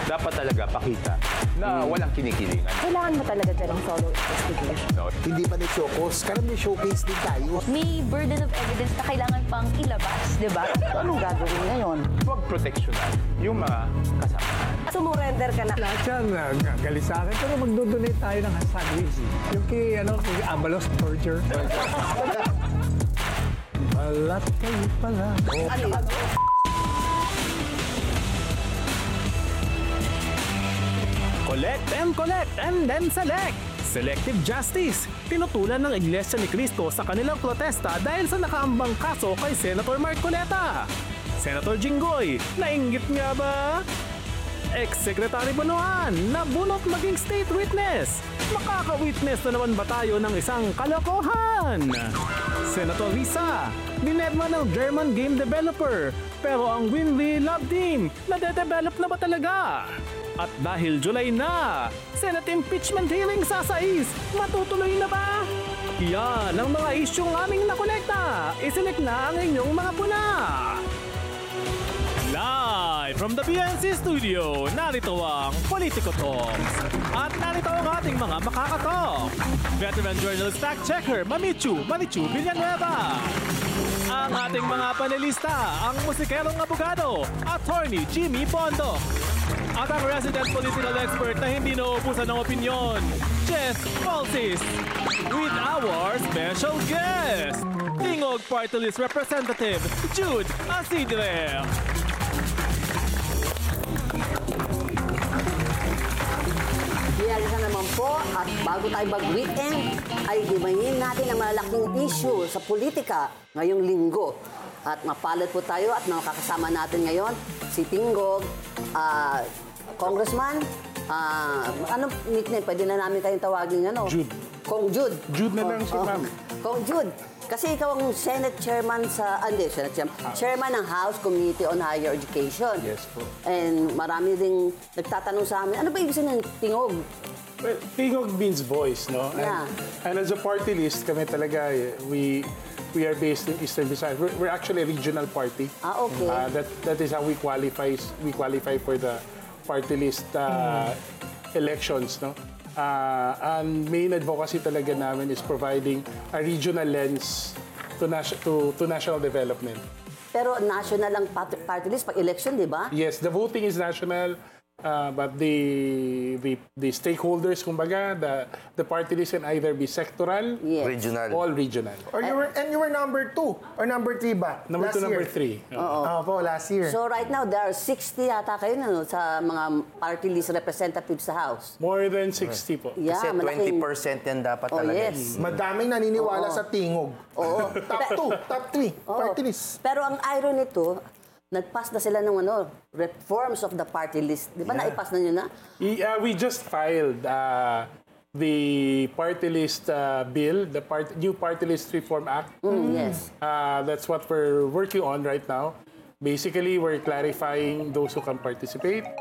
dapat talaga pakita na walang kinikilingan. Kailangan mo talaga ng solo investigation. No? Hindi pa nag-showcase, karang may showcase din tayo. May burden of evidence na kailangan pang ilabas, di ba? Anong gagawin ngayon? Huwag proteksyonan yung mga kasama. Sumurrender ka na. Lahat yan, galit sa akin. Pero magdodonate tayo ng sandwich. Yung kay Abalos Torture. Balat kayo pala. Collect and then select. Selective justice. Tinutulan ng Iglesia ni Cristo sa kanilang protesta dahil sa nakaambang kaso kay Senator Marcoleta. Senator Jinggoy, nainggit nga ba? Ex-Secretary Bonoan, nabunot maging state witness. Makaka-witness na naman ba tayo ng isang kalokohan? Senator Risa, dinedma ng German game developer. Pero ang Winley Love Team, nade-develop na ba talaga? At dahil July na, Senate impeachment hearing sa 6, matutuloy na ba? Yan ang mga isyong aming nakolekta. Isilik na ang inyong mga puna. Live from the PNC Studio, narito ang Politico Talks. At narito ang ating mga makakatalk. Veteran journalist fact-checker Manichu Villanueva. Ang ating mga panelista, ang musikerong abogado, Attorney Jimmy Bondo. At ang resident political expert na hindi nauubusan ng opinyon, Jess Falsis. With our special guest, Tingog Party List Representative Jude Asidre. Iyalisa naman po at bago tayo mag-weekend ay himayin natin ang malaking issue sa politika ngayong linggo. At mapalad po tayo at makakasama natin ngayon si Tingog, Congressman, anong nickname? Pwede na namin kayong tawagin, ano? Jude. Kong Jude. Jude na lang si ma'am. Kong Jude. Kasi ikaw ang Senate Chairman Chairman ng House Committee on Higher Education. Yes po. And marami ding nagtatanong sa amin, ano ba ibig sabihin ng Tingog? Well, Tingog means voice, no? Yeah. And as a party list, kami talaga, we are based in Eastern Visayas. We're actually a regional party. Okay. That is how we qualify for the party list elections, no? And main advocacy talaga namin is providing a regional lens to national development. Pero national ang party list pag election, di ba? Yes, the voting is national, but the stakeholders, kumbaga, the party list can either be sectoral, Yes. Regional. all regional. Or you were number 2 or number 3 ba? Number last 2, number year? 3. Po, last year. So right now, there are 60 yata kayo no, sa mga party list representatives sa House. More than 60 po. Yeah, Kasi malaking- 20% yan dapat Oh, talaga. yes. Madaming naniniwala sa Tingog. Oo. Top 2, top 3, Oo. party list. Pero ang irony nito, nag-pass na sila ng reforms of the party list. Di ba naipass na nyo na? We just filed the party list bill, the new Party List Reform Act. Yes. That's what we're working on right now. Basically, we're clarifying those who can participate,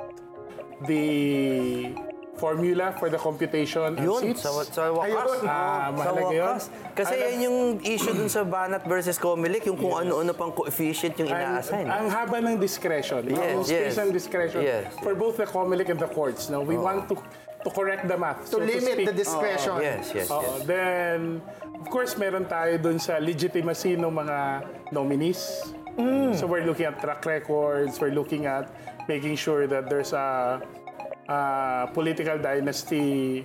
the formula for the computation of Yun, seats. sa wakas. Ah, mahalaga yun. Kasi yan yung issue dun sa Banat versus Comelec, yung kung ano-ano pang coefficient yung ina-assign. Ang haba ng discretion. Yes, Yung space yes. ng discretion Yes. for both the Comelec and the courts. Now, we want to correct the math. To limit the discretion. Yes. Then, of course, meron tayo dun sa legitimacy ng mga nominees. So we're looking at track records, we're looking at making sure that there's a political dynasty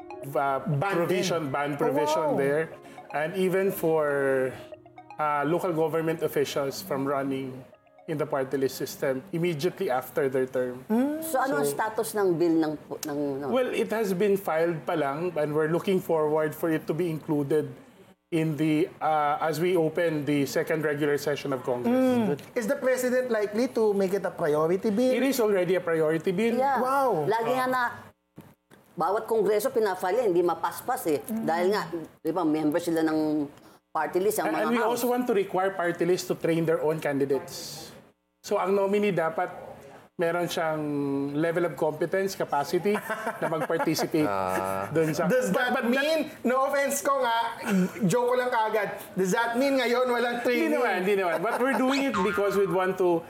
ban provision there. And even for local government officials from running in the party list system immediately after their term. So ano ang status ng bill ng Well, it has been filed pa lang and we're looking forward for it to be included in the as we open the second regular session of Congress. Is the president likely to make it a priority bill? It is already a priority bill. Yeah. Wow. Lagi nga na bawat kongreso pinafile, hindi mapaspas eh. Dahil nga, di ba, member sila ng party list, ang mga And we house. also want to require party lists to train their own candidates. So ang nominee dapat meron siyang level of competence, capacity na mag-participate doon sa... Does that mean, no offense ko nga, joke ko lang kaagad, does that mean ngayon walang training? Hindi naman. But we're doing it because we want to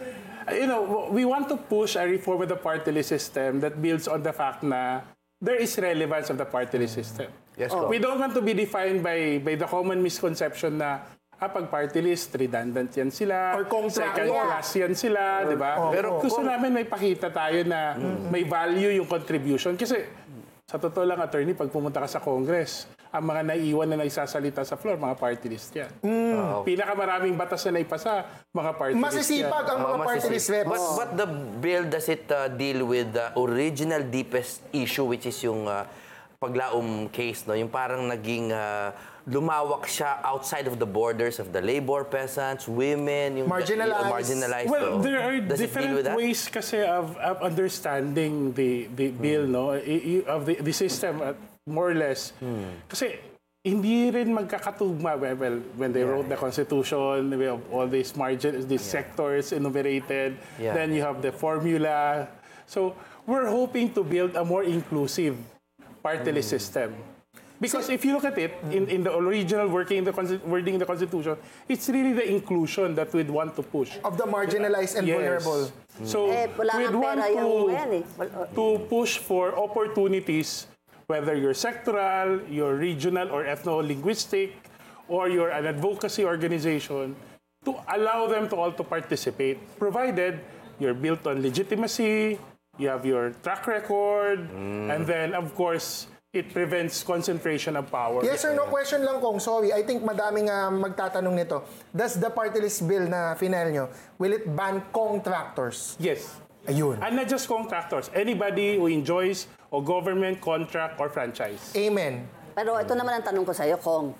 we want to push a reform of the party list system that builds on the fact na there is relevance of the party list system. Yes, Kong. We don't want to be defined by the common misconception na pag party list, redundant yan sila, Or contract. second class yan sila, di ba? Pero gusto namin may pakita tayo na may value yung contribution. Kasi sa totoo lang, attorney, pag pumunta ka sa Congress, ang mga naiiwan na naisasalita sa floor, mga party list yan. Pinakamaraming batas na naipasa, mga party list yan. Masisipag ang mga party list reps. But the bill, does it deal with the original deepest issue, which is yung paglaom case, no? Yung parang naging lumawak siya outside of the borders of the labor peasants, women, yung Marginalized. marginalized. Well, no? there are Does it deal with different that? ways kasi of understanding the bill, no? Of the system, more or less. Kasi hindi rin magkakatugma. Well, when they wrote the Constitution, we have all these these sectors enumerated. Yeah. Then you have the formula. So we're hoping to build a more inclusive party list system. Because if you look at it, in the original wording in the Constitution, it's really the inclusion that we'd want to push. Of the marginalized and vulnerable. So, wala we'd nga want pera yung yan eh. to push for opportunities, whether you're sectoral, you're regional or ethno-linguistic, or you're an advocacy organization, to allow them to all to participate, provided you're built on legitimacy, you have your track record, and then, of course, it prevents concentration of power. Yes or no question lang kung, sorry, I think madaming magtatanong nito. Does the party list bill na final nyo, will it ban contractors? Yes. Ayun. And not just contractors, anybody who enjoys a government contract or franchise. Amen. Pero ito naman ang tanong ko sa iyo, Kong.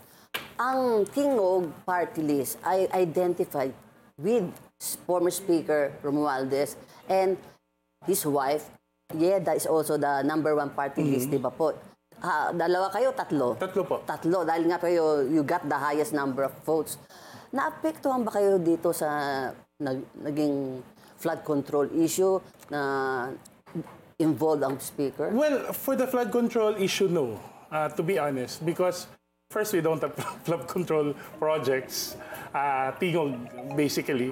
Ang Tingog party list ay identified with former Speaker Romualdez and his wife, Yeda is also the number 1 party list, di ba po? Dalawa kayo, tatlo? Tatlo po. Tatlo, dahil nga kayo, you got the highest number of votes. Naapektuhan ba kayo dito sa naging flood control issue na involved ang speaker? Well, for the flood control issue, no. To be honest, because first, we don't have flood control projects. Tingog, basically.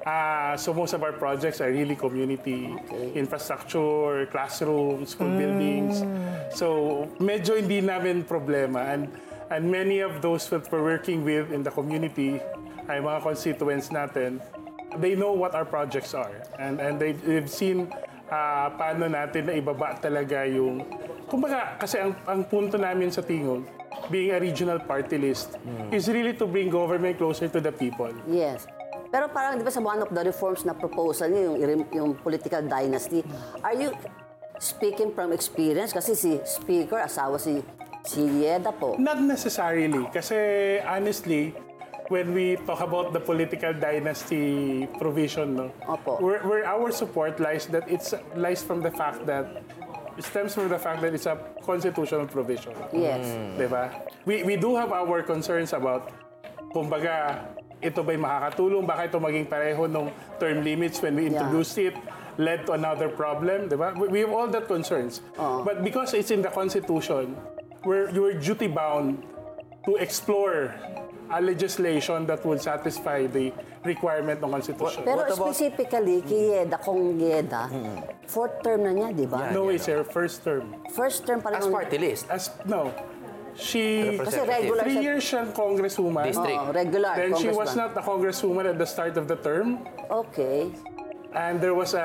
So most of our projects are really community infrastructure, classrooms, school buildings. So medyo hindi namin problema. And many of those that we're working with in the community, ay mga constituents natin, they know what our projects are. And they've seen paano natin na ibaba talaga yung... Kumbaga, kasi ang punto namin sa Tingog, being a regional party list, is really to bring government closer to the people. Yes. Pero parang, di ba sa one of the reforms na proposal niyo, yung political dynasty, are you speaking from experience? Kasi si Speaker, asawa si Yeda po. Not necessarily. Kasi honestly, when we talk about the political dynasty provision, no, Opo. where our support lies from the fact that it stems from the fact that it's a constitutional provision. Yes. Diba? We do have our concerns about, kumbaga, ito ba'y makakatulong? Baka ito maging pareho nung term limits when we introduced it, led to another problem, diba? We have all that concerns. But because it's in the Constitution, you're duty-bound to explore a legislation that would satisfy the requirement ng Constitution. Pero specifically, kay Yeda, Kong Yeda, fourth term na niya, di ba? No, it's her first term. First term pa rin. As party list. No. She, Kasi regular 3 years siyang congresswoman. District. Regular. Then she was congressman. not a congresswoman at the start of the term. Okay. And there was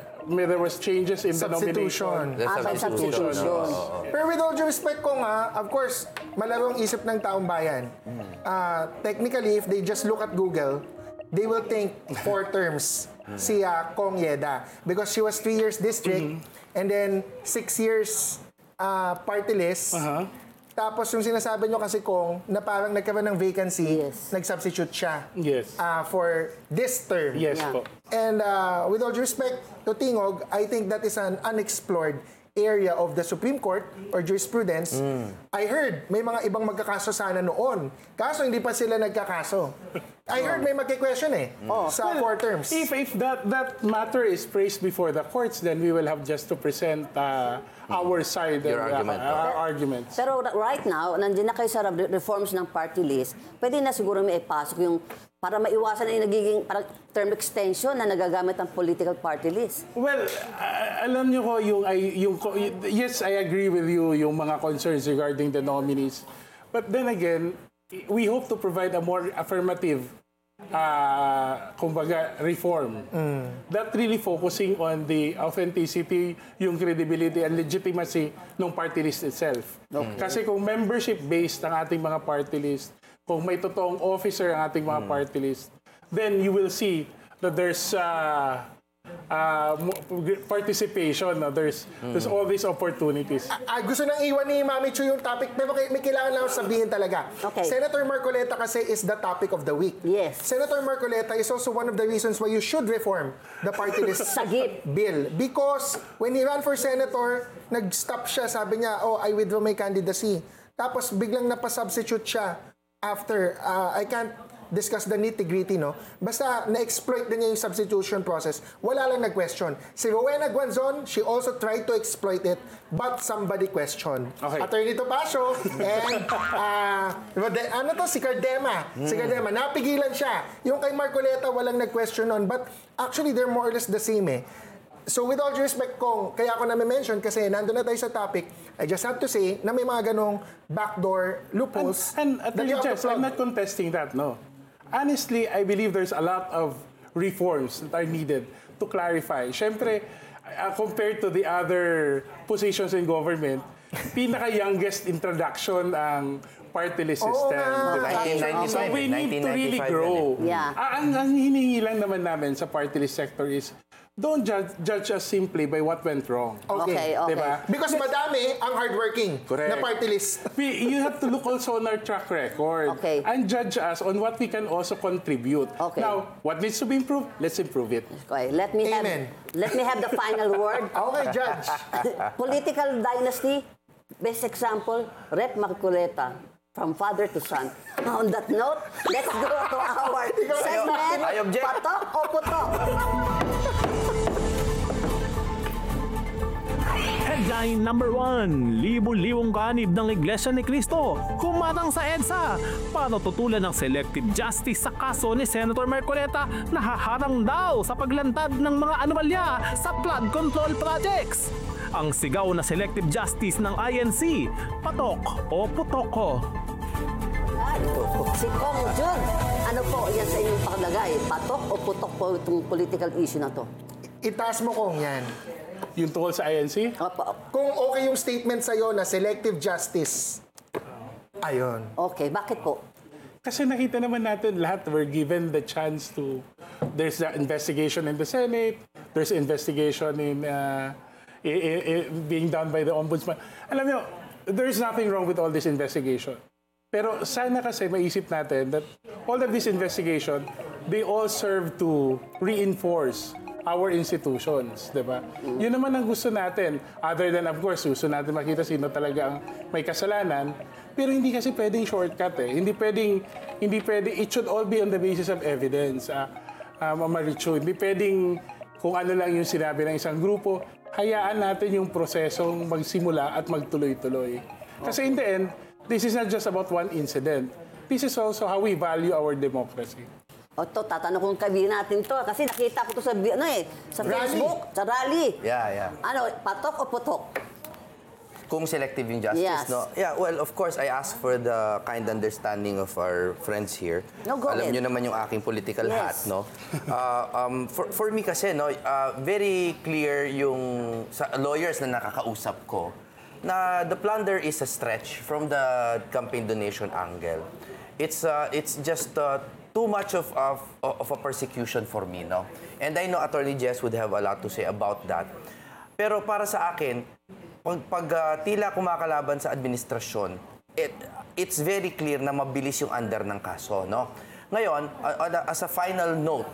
changes in the nomination. Substitution. May substitution. Pero with all due respect ko nga, of course, malarong isip ng taong bayan. Technically, if they just look at Google, they will think 4 terms si Kong Yeda. Because she was 3 years district, and then 6 years party list. Tapos yung sinasabi nyo kasi Kong, na parang nagkaroon ng vacancy, nag-substitute siya Yes. for this term. Yes Yeah. po. And with all due respect to Tingog, I think that is an unexplored area of the Supreme Court or jurisprudence. I heard may mga ibang magkakaso sana noon. Kaso hindi pa sila nagkakaso. I heard may magki-question sa 4 terms. If that matter is praised before the courts, then we will have just to present our side Your and argument. our arguments. Pero right now, nandiyan na kayo sa reforms ng party list, pwede na siguro may ipasok yung para maiwasan na yung nagiging parang term extension na nagagamit ng political party list? Well, alam niyo ko yes, I agree with you yung mga concerns regarding the nominees. But then again, we hope to provide a more affirmative kumbaga reform that really focusing on the authenticity, yung credibility and legitimacy ng party list itself. Kasi kung membership based ang ating mga party list, kung may totoong officer ang ating mga party list, then you will see that there's participation, no? There's all these opportunities. Gusto nang iwan ni Mami Chu yung topic, pero may kailangan lang sabihin talaga. Okay. Senator Marcoleta kasi is the topic of the week. Yes. Senator Marcoleta is also one of the reasons why you should reform the party list Sagip. bill. Because when he ran for senator, nag-stop siya, sabi niya, I withdraw my candidacy. Tapos biglang napasubstitute siya after, I can't discuss the nitty-gritty, no? Basta na-exploit din niya yung substitution process. Wala lang nag-question. Si Rowena Guanzon, she also tried to exploit it, but somebody questioned. Okay. Attorney Topacio, and si Cardema. Si Cardema, napigilan siya. Yung kay Marcoleta, walang nag-question on, but actually, they're more or less the same, eh. So with all due respect, Kong, kaya ako na-mention kasi nandun na tayo sa topic, I just have to say na may mga ganong backdoor loopholes. And that Attorney you have to Jess, plug. I'm not contesting that, no. Honestly, I believe there's a lot of reforms that are needed to clarify. Siyempre, compared to the other positions in government, pinaka-youngest introduction ang party list system. nga. Diba? 1995, So we need to really 1995 grow. Yeah. Ang hinihingi lang naman namin sa party list sector is don't judge us simply by what went wrong. Okay. Diba? Because madami ang hardworking Correct. na party list. You have to look also on our track record Okay. and judge us on what we can also contribute. Okay. Now, what needs to be improved? Let's improve it. Okay, let me Amen. have the final word. Okay, Judge. Political dynasty, best example, Rep. Marcoleta, from father to son. On that note, let's go to our segment, I object. Patok o Putok? Headline number 1, libo-libong ganib ng Iglesia ni Cristo humatang sa EDSA para tutulan ng selective justice sa kaso ni Senator Marcoleta na haharang daw sa paglantad ng mga anomalya sa flood control projects. Ang sigaw na selective justice ng INC, patok o putoko? Si Kong Jun, ano po yan sa inyong paglagay? Patok o putok po itong political issue na to? Itaas mo, Kong, yan. Yung tungkol sa INC? Opo. Kung okay yung statement sa'yo na selective justice, ayun. Okay, bakit po? Kasi nakita naman natin lahat were given the chance to, there's the investigation in the Senate, there's investigation in being done by the Ombudsman. Alam niyo, there's nothing wrong with all this investigation. Pero sana kasi maisip natin that all of this investigation, they all serve to reinforce our institutions, di ba? Yun naman ang gusto natin. Other than, of course, gusto natin makita sino talaga ang may kasalanan. Pero hindi kasi pwedeng shortcut eh. Hindi pwedeng, it should all be on the basis of evidence, Marichu. Hindi pwedeng kung ano lang yung sinabi ng isang grupo, hayaan natin yung prosesong magsimula at magtuloy-tuloy. Kasi in the end, this is not just about one incident. This is also how we value our democracy. O to, tatanong kong kaibigan natin to. Kasi nakita ko to sa, sa Facebook, sa rally. Yeah. Ano, patok o putok? Kung selective yung justice, Yes. no? Yeah, well, of course, I ask for the kind understanding of our friends here. No, go Alam ahead. nyo naman yung aking political Yes. hat, no? For me kasi, no, very clear yung sa lawyers na nakakausap ko na the plunder is a stretch from the campaign donation angle. It's just too much of a persecution for me, no? And I know Attorney Jess would have a lot to say about that. Pero para sa akin, pag tila kumakalaban sa administrasyon, it's very clear na mabilis yung under ng kaso, no? Ngayon, as a final note,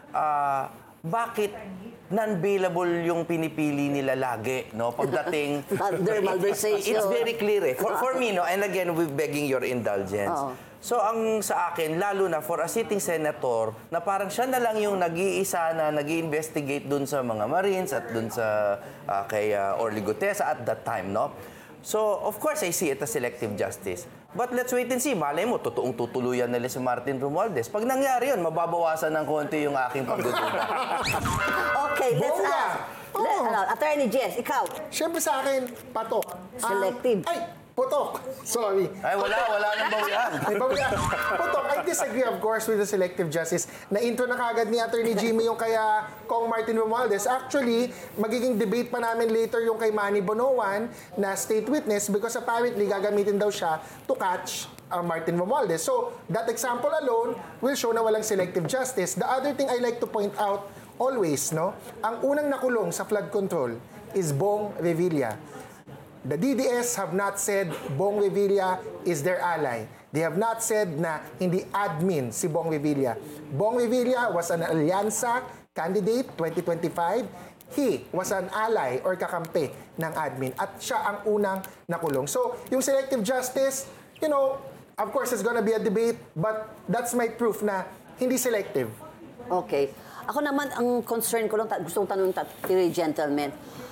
bakit non-bailable yung pinipili nila lagi, no? Pagdating... Under malversation. It's very clear, eh. For me, no? And again, we're begging your indulgence. Oo. So, ang sa akin, lalo na for a sitting senator, na parang siya na lang yung nag-iisa na nag-i-investigate dun sa mga Marines at dun sa kay Orly Gutesa at that time, no? So, of course, I see it as selective justice. But let's wait and see. Malay mo, totoong tutuluyan nila si Martin Romualdez. Pag nangyari yun, mababawasan ng konti yung aking pagdududa. Okay, let's Bongga. ask. Attorney Jess, ikaw. Siyempre sa akin, patok. Selective. Ay, putok. Sorry. Ay, wala nang bawian. May bawian. Putok, I disagree, of course, with the selective justice. Na-intro na kagad ni Attorney Jimmy yung kaya Kong Martin Romualdez. Actually, magiging debate pa namin later yung kay Manny Bonoan na state witness because apparently gagamitin daw siya to catch Martin Romualdez. So, that example alone will show na walang selective justice. The other thing I like to point out always, no, ang unang nakulong sa flood control is Bong Revilla. The DDS have not said Bong Revilla is their ally. They have not said na hindi admin si Bong Revilla. Bong Revilla was an alyansa candidate 2025. He was an ally or kakampi ng admin at siya ang unang nakulong. So, yung selective justice, you know, of course, it's gonna be a debate, but that's my proof na hindi selective. Okay. Ako naman, ang concern ko lang, gusto kong tanong three gentlemen.